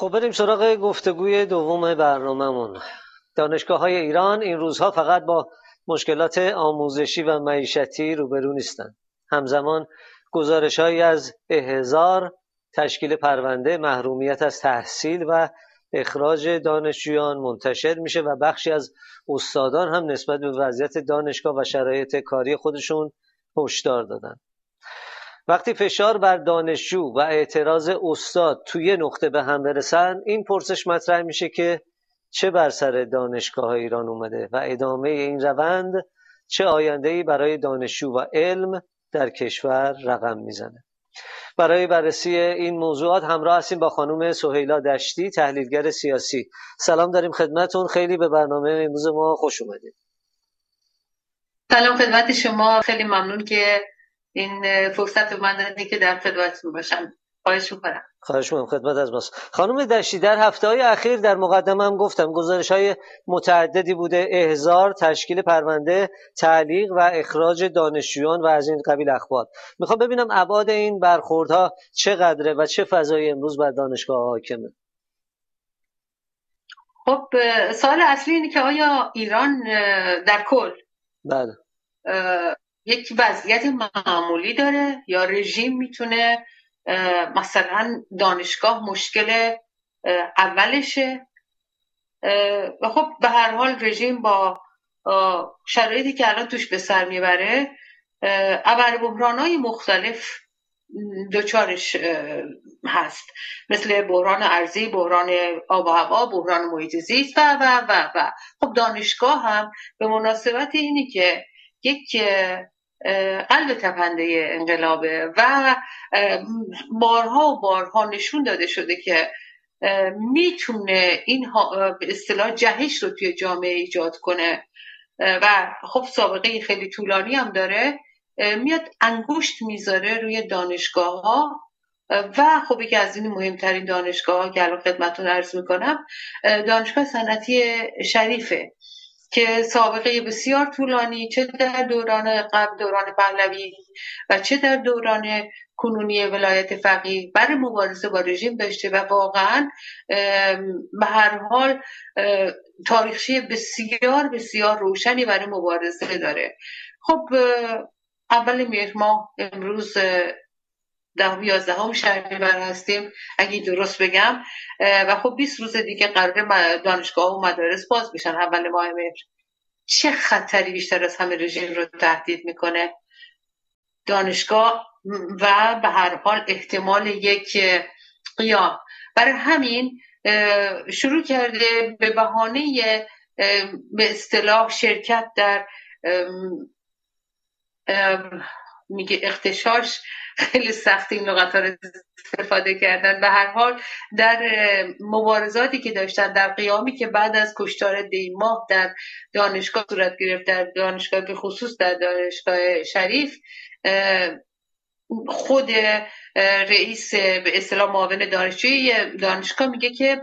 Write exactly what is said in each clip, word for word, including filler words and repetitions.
خب بریم سراغ گفتگوی دوم برنامه‌مون. دانشگاه‌های ایران این روزها فقط با مشکلات آموزشی و معیشتی روبرو نیستند. همزمان گزارش‌هایی از احضار، تشکیل پرونده، محرومیت از تحصیل و اخراج دانشجویان منتشر میشه و بخشی از استادان هم نسبت به وضعیت دانشگاه و شرایط کاری خودشون هشدار دادن. وقتی فشار بر دانشجو و اعتراض استاد توی نقطه به هم برسن، این پرسش مطرح میشه که چه بر سر دانشگاه ایران اومده و ادامه این روند چه آینده‌ای برای دانشجو و علم در کشور رقم میزنه. برای بررسی این موضوعات همراه هستیم با خانم سهیلا دشتی، تحلیلگر سیاسی. سلام داریم خدمتون، خیلی به برنامه امروز ما خوش اومدید. سلام خدمت شما، خیلی ممنون که این فرصت رو من دادید که در خدمتتون باشم. خواهش می‌کنم. خواهش می‌کنم، خدمت از ماست. خانم دشتی، در هفته‌های اخیر در مقدمه هم گفتم گزارش‌های متعددی بوده، احضار، تشکیل پرونده، تعلیق و اخراج دانشجویان و از این قبیل اخبار. میخوام ببینم ابعاد این برخوردها چقدره و چه فضایی امروز بر دانشگاه حاکمه. خب سوال اصلی اینه که آیا ایران در کل بله یک وضعیت معمولی داره یا رژیم میتونه مثلا دانشگاه مشکل اولشه؟ و خب به هر حال رژیم با شرایطی که الان توش به سر میبره ابر بحران‌های مختلف دوچارش هست، مثل بحران ارضی، بحران آب و هوا، بحران محیط زیست و و و و خب دانشگاه هم به مناسبت اینی که یک قلب تپنده انقلابه و بارها و بارها نشون داده شده که میتونه این به اصطلاح جهش رو توی جامعه ایجاد کنه و خب سابقه خیلی طولانی هم داره، میاد انگشت میذاره روی دانشگاه ها و خب یکی از این مهمترین دانشگاه ها که الان خدمتتون عرض میکنم دانشگاه صنعتی شریفه که سابقه بسیار طولانی چه در دوران قبل دوران پهلوی و چه در دوران کنونی ولایت فقیه برای مبارزه با رژیم داشته و واقعا به هر حال تاریخچه بسیار بسیار روشنی برای مبارزه داره. خب اول مهر ماه امروز ده یازدهم شهریور هستیم اگه درست بگم و خب بیست روز دیگه قراره دانشگاه و مدارس باز بشن اول ماه مهر. چه خطری بیشتر از همه رژیم رو تهدید میکنه؟ دانشگاه و به هر حال احتمال یک قیام. برای همین شروع کرده به بهانه به اصطلاح شرکت در میگه اغتشاش، خیلی سخت این لغت ها رو استفاده کردن، به هر حال در مبارزاتی که داشتن، در قیامی که بعد از کشتار دی ماه در دانشگاه صورت گرفت، در دانشگاه به خصوص در دانشگاه شریف، خود رئیس به اصطلاح معاون دانشجوی دانشگاه میگه که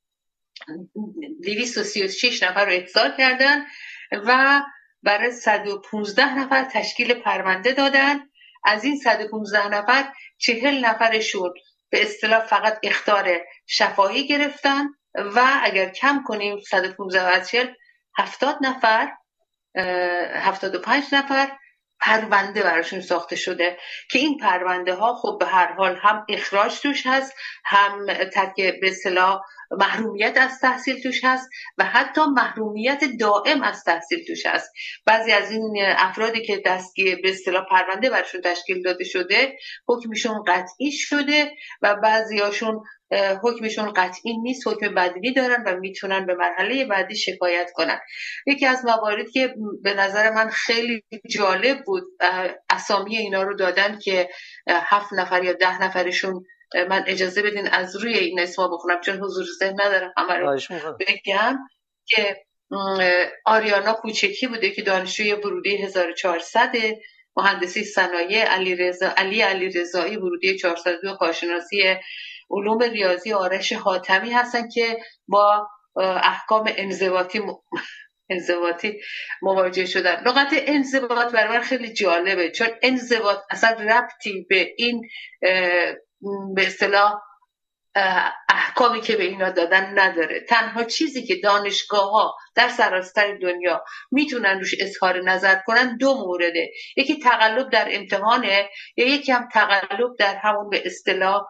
دویست و سی و شش نفر رو احضار کردن و برای صد و پانزده نفر تشکیل پرونده دادن. از این صد و پانزده نفر چهل نفرشون به اصطلاح فقط اخطار شفاهی گرفتن و اگر کم کنیم صد و پانزده از چهل هفتاد نفر هفتاد و پنج نفر پرونده براشون ساخته شده که این پرونده ها خب به هر حال هم اخراج توش هست، هم ترک به اصطلاح محرومیت از تحصیل توش هست و حتی محرومیت دائم از تحصیل توش هست. بعضی از این افرادی که دستگیر به اصطلاح پرونده براشون تشکیل داده شده حکمشون قطعی شده و بعضیاشون حکمشون قطعی نیست، حکم بدیلی دارن و میتونن به مرحله بعدی شکایت کنن. یکی از مواردی که به نظر من خیلی جالب بود، اسامی اینا رو دادن که هفت نفر یا ده نفرشون، من اجازه بدین از روی این اسما بخونم چون حضور ذهن ندارم همه رو بگم، که آریانا کوچکی بوده که دانشجوی ورودی هزار و چهارصد، مهندسی صنایع، علی رضا علی علی رضایی ورودی چهارصد و دو، کارشناسی علوم ریاضی آرش حاتمی هستن که با احکام انضباطی م... انضباطی مواجه شدن. لغت انضباط برای من خیلی جالبه چون انضباط اصلا ربطی به این به اصطلاح احکامی که به اینا دادن نداره. تنها چیزی که دانشگاه ها در سراسر دنیا میتونن روش اظهار نظر کنن دو مورده، یکی تقلب در امتحانه یا یکی هم تقلب در همون به اصطلاح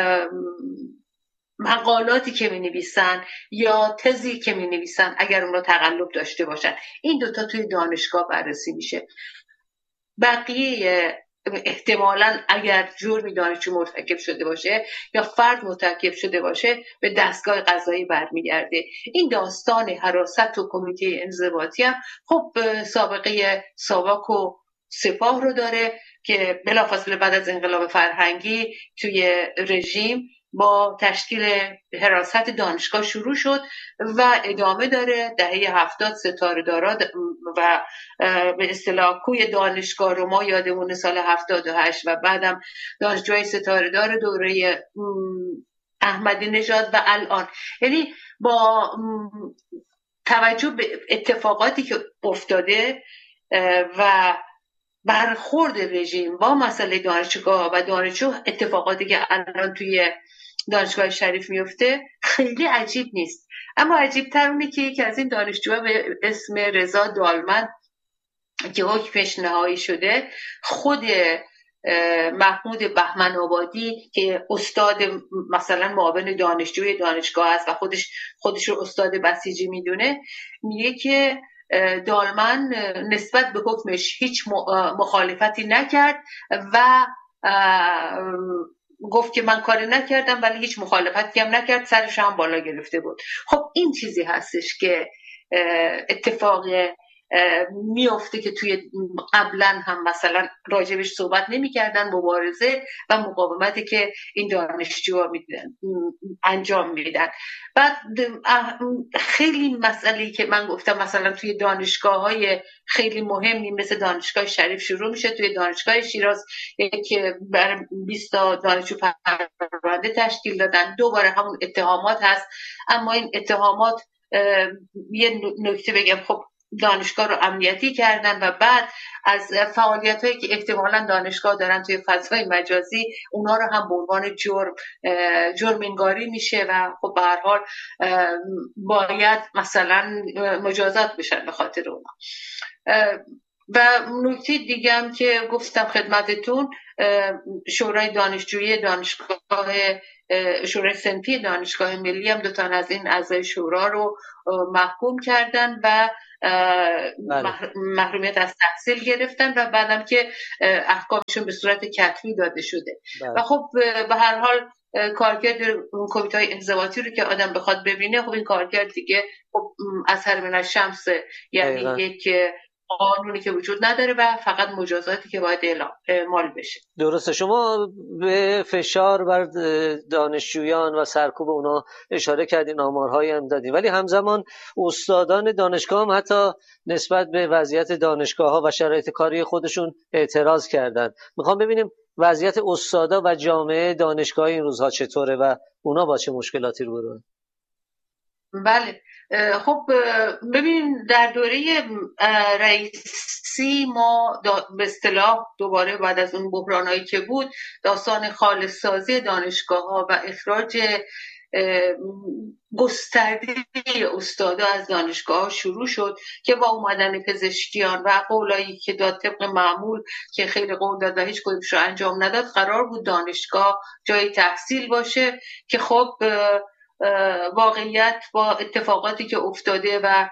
مقالاتی که می نویسن یا تزی که می نویسن اگر اونا تقلب داشته باشن. این دوتا توی دانشگاه بررسی میشه. بقیه احتمالاً اگر جرمی دانشجو مرتکب شده باشه یا فرد مرتکب شده باشه به دستگاه قضایی برمیگرده. این داستان حراست و کمیته انضباطی هم خب سابقه ساواک و سپاه رو داره که بلافاصله بعد از انقلاب فرهنگی توی رژیم با تشکیل حراست دانشگاه شروع شد و ادامه داره. دهه هفتاد ستاره دارا و به اصطلاح کوی دانشگاه رو ما یادمون سال هفتاد و هشت و بعدم دانشجوی ستاره دار دوره احمدی نژاد و الان، یعنی با توجه به اتفاقاتی که افتاده و برخورد رژیم با مسئله دانشگاه و دانشجو، اتفاقاتی که الان توی دانشگاه شریف میفته خیلی عجیب نیست. اما عجیب تر اونه که یکی از این دانشجوها به اسم رضا دالمن که حکمش نهایی شده، خود محمود بهمن آبادی که استاد مثلا معاون دانشجوی دانشگاه است و خودش خودش رو استاد بسیجی میدونه، میگه که دالمن نسبت به حکمش هیچ مخالفتی نکرد و گفت که من کاری نکردم ولی هیچ مخالفتی هم نکرد، سرش هم بالا گرفته بود. خب این چیزی هستش که اتفاق میفته که توی قبلا هم مثلا راجبش صحبت نمی کردن، مبارزه و مقاومتی که این دانشجوها انجام میدن. بعد خیلی مسئله که من گفتم مثلا توی دانشگاه های خیلی مهمی مثل دانشگاه شریف شروع میشه، توی دانشگاه شیراز که برای بیست تا دانشجو پرونده تشکیل دادن، دوباره همون اتهامات هست. اما این اتهامات یه نکته بگم، خب دانشگاه رو امنیتی کردن و بعد از فعالیت هایی که احتمالاً دانشگاه دارن توی فضای مجازی اونا رو هم به عنوان جرم جرم انگاری میشه و خب به هر حال باید مثلا مجازات بشن به خاطر اونا. و نکته دیگه هم که گفتم خدمتتون، شورای دانشجویی دانشگاه شورای صنفی دانشگاه ملی هم دو تا از این اعضای شورا رو محکوم کردن و محرومیت از تحصیل گرفتن و بعدم که احکامشون به صورت کتبی داده شده. بله. و خب به هر حال کارکرد کمیته های انضباطی رو که آدم بخواد ببینه، خب این کارکرد دیگه خب اثر من الشمس، یعنی دقیقا. یک قانونی که وجود نداره و فقط مجازاتی که باید اعمال بشه. درسته. شما به فشار بر دانشجویان و سرکوب اونا اشاره کردین، آمارهایی هم دادین، ولی همزمان استادان دانشگاه هم حتی نسبت به وضعیت دانشگاه ها و شرایط کاری خودشون اعتراض کردن. میخوام ببینیم وضعیت استادا و جامعه دانشگاه این روزها چطوره و اونا با چه مشکلاتی روبرو؟ بله خب ببینیم در دوره رئیسی ما به اصطلاح دوباره بعد از اون بحرانایی که بود داستان خالص سازی دانشگاه ها و اخراج گسترده استادا از دانشگاه ها شروع شد که با اومدن پزشکیان و قولایی که داد طبق معمول که خیلی قول داد و هیچ کدومش رو انجام نداد، قرار بود دانشگاه جای تحصیل باشه که خب واقعیت با اتفاقاتی که افتاده و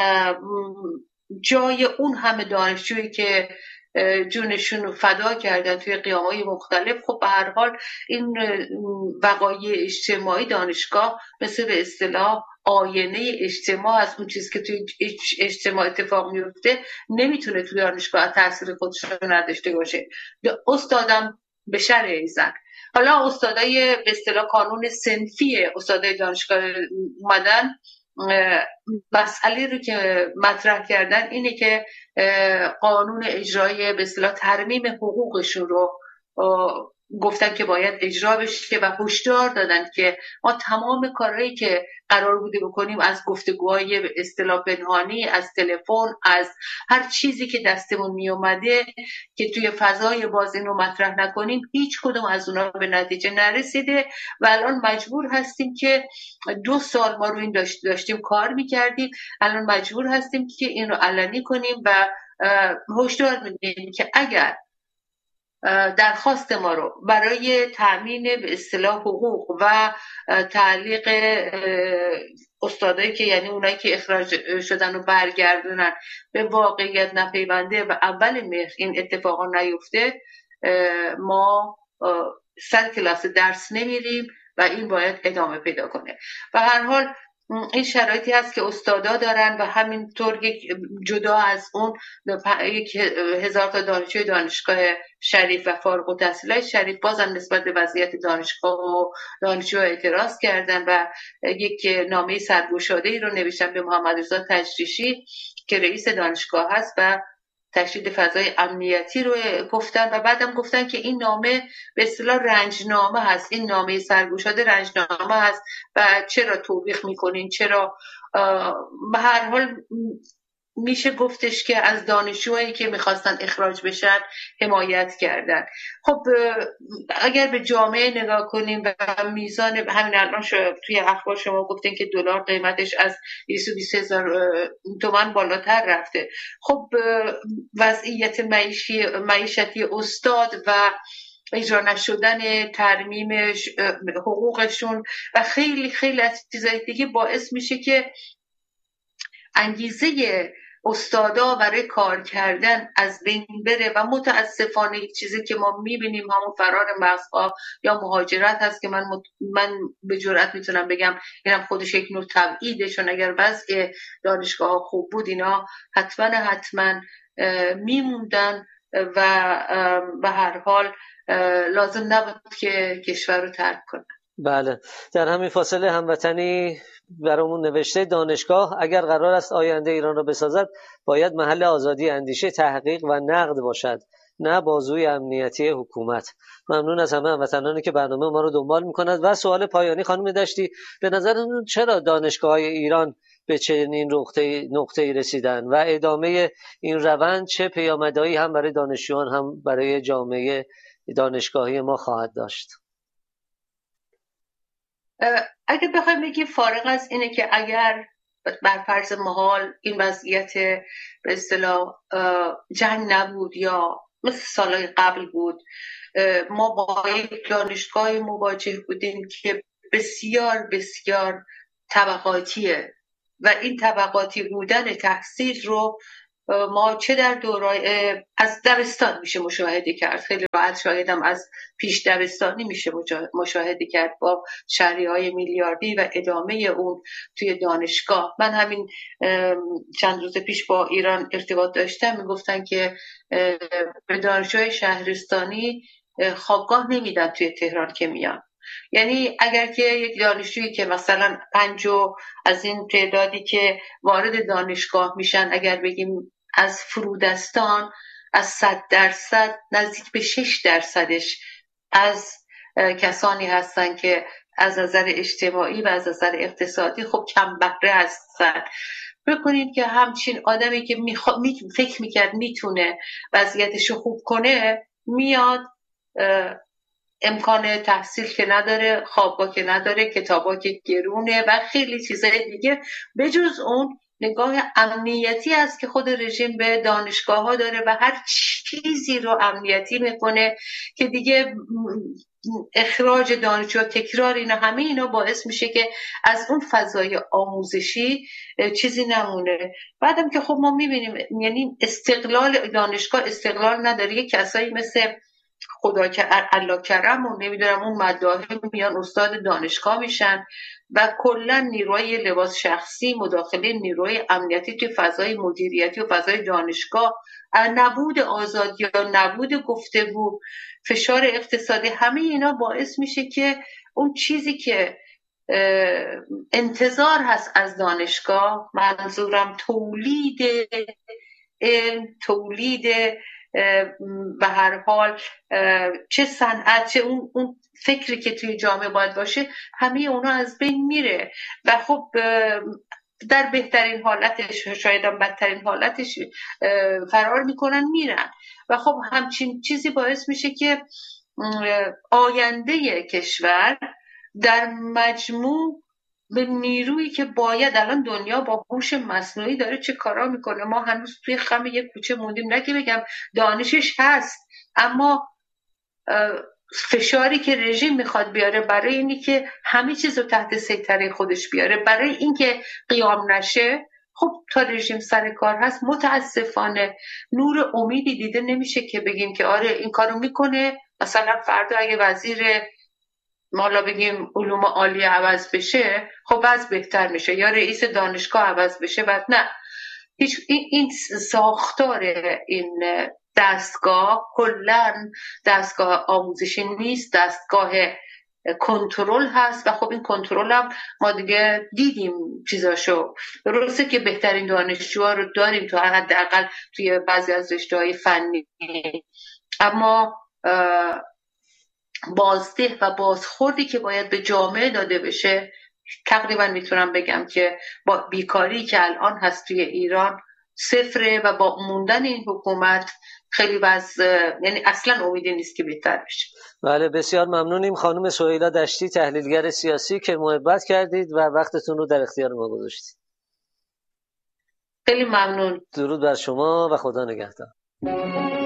جای اون همه دانشجویی که جونشون رو فدا کردن توی قیام‌های مختلف، خب به هر حال این وقایع اجتماعی دانشگاه مثل به اصطلاح آینه اجتماع از اون چیز که توی اجتماع اتفاق میفته نمیتونه توی دانشگاه تاثیر خودش رو نداشته باشه. استادم به شرع ایزن. حالا استادای به اصطلاح قانون صنفی استادای دانشگاه اومدن، مسئله رو که مطرح کردن اینه که قانون اجرایی به اصطلاح ترمیم حقوقشون رو گفتن که باید اجرا بشه و هشدار دادن که ما تمام کارهایی که قرار بوده بکنیم، از گفتگوهای به اصطلاح پنهانی، از تلفن، از هر چیزی که دستمون می اومده که توی فضای باز اینو مطرح نکنیم، هیچ کدوم از اونا به نتیجه نرسیده و الان مجبور هستیم که دو سال ما رو این داشت داشتیم کار میکردیم، الان مجبور هستیم که این رو علنی کنیم و هشدار میدیم که اگر درخواست ما رو برای تأمین به اصطلاح حقوق و تعلیق استادایی که یعنی اونایی که اخراج شدن رو برگردونن به واقعیت نپیونده و اول مهر این اتفاقا نیفته، ما سر کلاس درس نمیریم و این باید ادامه پیدا کنه. و هر حال این شرایطی هست که استادا دارن و همینطور یک جدا از اون یک هزار تا دانشجوی دانشگاه شریف و فارغ التحصیلای شریف بازم نسبت به وضعیت دانشگاه و دانشجو اعتراض کردن و یک نامه سرگشاده‌ای رو نوشتن به محمد رضا تجریشی که رئیس دانشگاه هست و تشدید فضای امنیتی رو گفتن و بعدم گفتن که این نامه به اصطلاح رنجنامه هست، این نامه سرگشاده رنجنامه هست و چرا توبیخ میکنین، چرا به هر حال میشه گفتش که از دانشجوهایی که میخواستن اخراج بشن حمایت کردن. خب اگر به جامعه نگاه کنیم و میزان همین الان توی اخبار شما گفتین که دلار قیمتش از دویست و بیست هزار تومان بالاتر رفته. خب وضعیت معیشی معیشتی استاد و اجرا نشدن ترمیم حقوقشون و خیلی خیلی از چیزای دیگه باعث میشه که انگیزه استادا برای کار کردن از بین بره و متاسفانه یک چیزی که ما میبینیم همون فرار مغزها یا مهاجرت هست که من مت... من به جرئت میتونم بگم اینم خودش یک نوع تبعیده، چون اگر وضع دانشگاه خوب بود اینا حتما حتما میموندن و به هر حال لازم نبود که کشور رو ترک کنن. بله، در همین فاصله هموطنی برامون نوشته دانشگاه اگر قرار است آینده ایران را بسازد باید محل آزادی اندیشه، تحقیق و نقد باشد، نه بازوی امنیتی حکومت. ممنون از همه هموطنانی که برنامه ما رو دنبال می‌کنند. و سوال پایانی خانم دشتی، به نظرتون چرا دانشگاه‌های ایران به چنین نقطه‌ای نقطه‌ای رسیدن و ادامه این روند چه پیامدهایی هم برای دانشجویان هم برای جامعه دانشگاهی ما خواهد داشت؟ اگه بخوایم بگیم فارغ از اینه که اگر بر فرض محال این وضعیت به اصطلاح جنگ نبود یا مثل سالهای قبل بود، ما با یک دانشگاه مواجه بودیم که بسیار بسیار طبقاتیه و این طبقاتی بودن تحصیل رو ما چه در دورای از دبستان میشه مشاهده کرد، خیلی راحت شاهدم از پیش دبستانی میشه مشاهده کرد با شهریه‌های میلیاردی و ادامه اون توی دانشگاه. من همین چند روز پیش با ایران ارتباط داشتم، میگفتن که به دانشجوی شهرستانی خوابگاه نمیدن توی تهران که میان. یعنی اگر که یک دانشجویی که مثلا پنجو از این تعدادی که وارد دانشگاه میشن اگر بگیم از فرودستان از صد درصد نزدیک به شش درصدش از کسانی هستن که از نظر اجتماعی و از نظر اقتصادی خب کم بهره هستن. بکنید که همچین آدمی که میخوا... می... فکر میکرد میتونه وضعیتشو خوب کنه میاد، امکان تحصیل که نداره، خوابگاه که نداره، کتابا که گرونه و خیلی چیزای دیگه. بجز اون نگاه امنیتی است که خود رژیم به دانشگاه ها داره و هر چیزی رو امنیتی میکنه که دیگه اخراج دانشجو، تکرار اینا، همه اینا باعث میشه که از اون فضای آموزشی چیزی نمونه. بعدم که خب ما میبینیم یعنی استقلال دانشگاه استقلال نداره. یک کسایی مثل خدا که الله کرم و نمیدونم اون مداحم میان استاد دانشگاه میشن و کلا نیروی لباس شخصی، مداخله نیروی امنیتی توی فضای مدیریتی و فضای دانشگاه، نبود آزادی یا نبود گفتگو، فشار اقتصادی، همه اینا باعث میشه که اون چیزی که انتظار هست از دانشگاه، منظورم تولید علم، تولید به هر حال چه صنعت، چه اون, اون فکری که توی جامعه باید باشه، همه اونا از بین میره و خب در بهترین حالتش، شاید هم بدترین حالتش فرار میکنن میرن و خب همچین چیزی باعث میشه که آینده کشور در مجموع به نیرویی که باید، الان دنیا با هوش مصنوعی داره چه کارا میکنه، ما هنوز توی خم یک کوچه موندیم. نه که بگم دانشش هست، اما فشاری که رژیم میخواد بیاره برای اینی که همه چیز رو تحت سیطره خودش بیاره، برای اینکه قیام نشه، خب تا رژیم سر کار هست متاسفانه نور امیدی دیده نمیشه که بگیم که آره این کارو میکنه، مثلا فردا اگه وزیر مالا بگیم علوم عالی عوض بشه خب بعض بهتر میشه، یا رئیس دانشگاه عوض بشه بعد نه. هیچ این ساختار این دستگاه کلاً دستگاه آموزشی نیست، دستگاه کنترل هست و خب این کنترل هم ما دیگه دیدیم چیزاشو. درسته که بهترین دانشجوها رو داریم تو حداقل توی بعضی از رشته‌های فنی، اما بازده و بازخوردی که باید به جامعه داده بشه، تقریبا میتونم بگم که با بیکاری که الان هست توی ایران صفره و با موندن این حکومت خیلی وضع، یعنی اصلا امیدی نیست که بهتر بشه. بله بسیار ممنونیم خانم سهیلا دشتی، تحلیلگر سیاسی، که محبت کردید و وقتتون رو در اختیار ما گذاشتید. خیلی ممنون. درود بر شما و خدا نگهدار.